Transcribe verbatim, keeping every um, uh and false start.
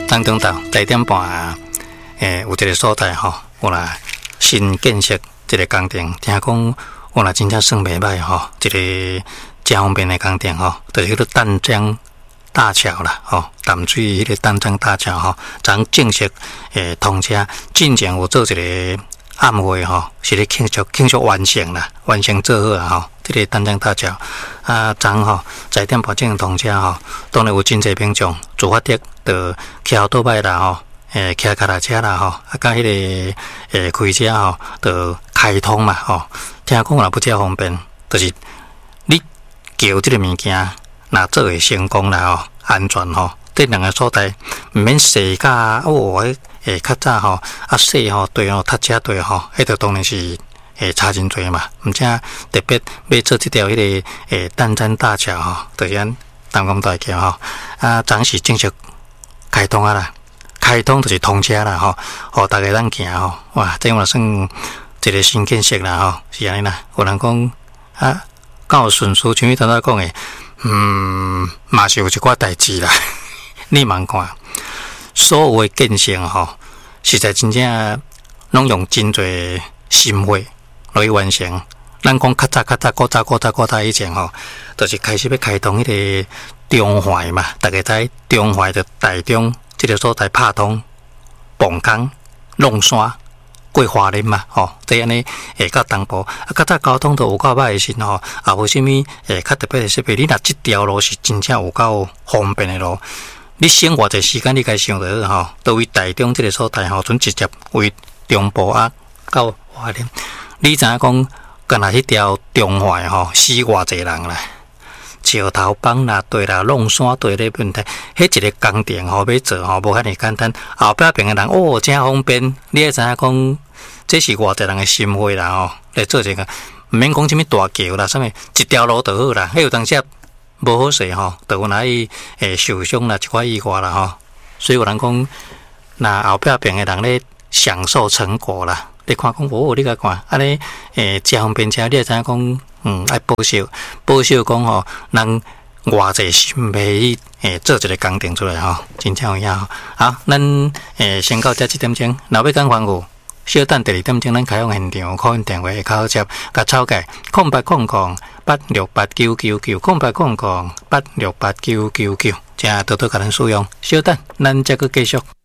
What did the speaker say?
当中到十点半，诶，有一个所在吼，有啦新建设一个工程，听讲有啦真正算袂歹吼，一个真方便的工程吼，就是迄个淡江大桥啦，吼，淡水迄个淡江大桥吼，昨正式诶通车，进前有做一个暗会吼，是咧庆祝庆祝完成啦，完成做好啊吼。这个淡江大桥啊，昨吼十点半正通车吼，当然有真侪民众自发的就骑倒摆啦吼，诶骑脚踏车啦吼，啊甲迄个诶开车吼，就开通嘛吼。听讲啦不遮方便，就是你叫即个物件，若做会成功啦吼，安全吼，这两个所在毋免细甲哦，诶较早吼啊细吼对吼，读车对吼，迄个当然是。诶，差真多嘛，而且特别要做这条迄、那个诶淡江大桥吼，就是咱淡江大桥吼，啊，暂时正式开通啊啦，开通就是通车啦吼，互大家咱行吼，哇，这样算一个新建设啦吼，是安尼啦。有人讲啊，刚好顺序像你头仔讲诶，嗯，嘛是有一寡代志啦，你茫看，所有诶建设吼，实在真正拢用真侪心血。来完成，咱讲较早较早古早古早古早以前吼，就是开始要开通迄个中环嘛，大家知中环就台中这个所在拍通磅江、龙山、过花莲嘛，吼，这安尼诶到东部，啊较早交通都有够歹诶时吼，也无啥物诶较特别诶设备。你若即条路是真正有够方便诶路，你省偌济时间，你该想着吼，都为台中这个所在吼，准直接为中部啊到花莲。你知影讲，干那迄条中环吼，死偌济人啦！石头帮啦、对啦、弄山对咧问题，迄一个工程吼要做吼，无遐尼简单。后壁边个人哦，真方便。你会知影讲，这是偌济人诶心血啦吼，来做这个，毋免讲什物大桥啦，啥物一条路就好啦。迄有当时无好势吼，就有哪伊诶受伤啦，一寡意外啦吼。所以有人讲，那后壁边个人咧享受成果啦。你看讲，哦，你甲看，安尼诶，真方便车，你会知影讲，嗯，爱保守，保守讲吼，人偌济心去诶做一个工程出来吼，真正有影吼。好，咱诶先到这一点钟，若要讲番号，小等第二点钟，咱开放现场，可能电话会较好接，甲抄解，空八空空八六八九九九，空八空空八六八九九九，正多多甲咱使用，小等，咱再个继续。